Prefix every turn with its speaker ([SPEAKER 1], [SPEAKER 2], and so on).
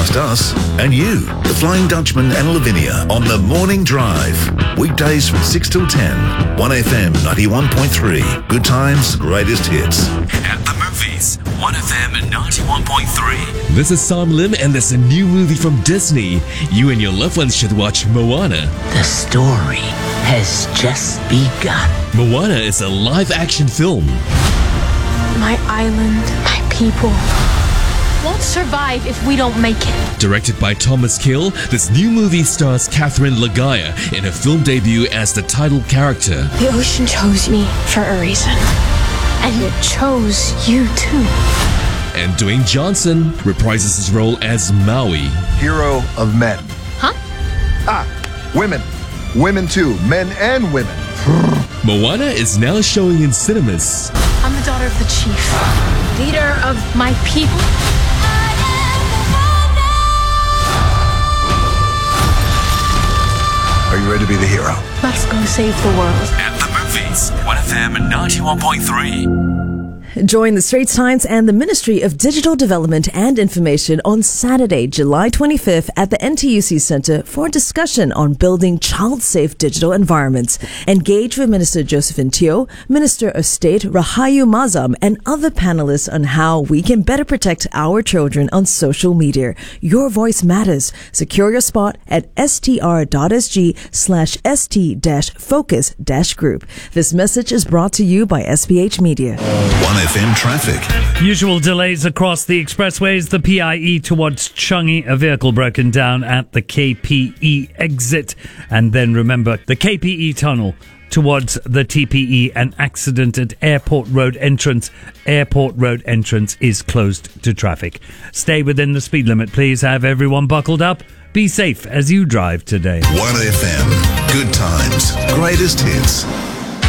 [SPEAKER 1] past us and you, the Flying Dutchman and Lavinia, on The Morning Drive. Weekdays from 6 till 10, 1FM 91.3. Good times, greatest hits.
[SPEAKER 2] At the movies, 1FM 91.3.
[SPEAKER 3] This is Sam Lim, and there's a new movie from Disney. You and your loved ones should watch Moana.
[SPEAKER 4] The story has just begun.
[SPEAKER 3] Moana is a live-action film.
[SPEAKER 5] My island, my people won't survive if we don't make it.
[SPEAKER 3] Directed by Thomas Kill, this new movie stars Catherine Lagaya in her film debut as the title character.
[SPEAKER 5] The ocean chose me for a reason. And it chose you too.
[SPEAKER 3] And Dwayne Johnson reprises his role as Maui.
[SPEAKER 6] Hero of men.
[SPEAKER 5] Huh?
[SPEAKER 6] Women. Women too. Men and women.
[SPEAKER 3] Moana is now showing in cinemas.
[SPEAKER 5] I'm the daughter of the chief, leader of my people.
[SPEAKER 6] Are you ready to be the hero?
[SPEAKER 5] Let's go save the world.
[SPEAKER 2] At the movies, 1FM 91.3.
[SPEAKER 7] Join the Straits Times and the Ministry of Digital Development and Information on Saturday, July 25th at the NTUC Centre for a discussion on building child-safe digital environments. Engage with Minister Josephine Teo, Minister of State Rahayu Mazam, and other panelists on how we can better protect our children on social media. Your voice matters. Secure your spot at str.sg/st-focus-group. This message is brought to you by SPH Media.
[SPEAKER 1] 1FM traffic.
[SPEAKER 8] Usual delays across the expressways. The PIE towards Changi, a vehicle broken down at the KPE exit. And then remember, the KPE tunnel towards the TPE, an accident at Airport Road entrance. Airport Road entrance is closed to traffic. Stay within the speed limit, please. Have everyone buckled up. Be safe as you drive today.
[SPEAKER 1] 1FM. Good times, greatest hits.